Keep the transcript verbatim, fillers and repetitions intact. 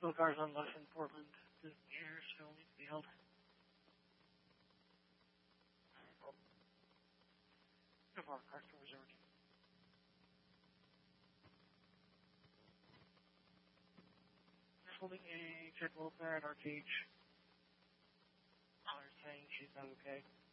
Still cars on bus in Portland. The air still needs to be held. So far, car still reserved. Just holding a check welfare at our cage. Mother's saying she's not okay.